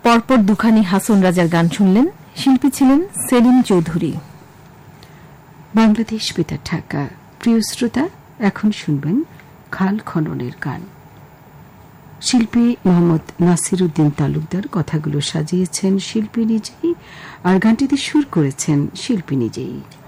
পরপর দুখানি হাসন রাজার গান শুনলেন। শিল্পী ছিলেন সেলিম চৌধুরী। বাংলাদেশ বেতার ঢাকা। প্রিয় শ্রোতা, এখন শুনবেন খাল খননের গান। শিল্পী মোহাম্মদ নাসির উদ্দিন তালুকদার, কথাগুলো সাজিয়েছেন শিল্পী নিজেই, আর গানটিতে সুর করেছেন শিল্পী নিজেই।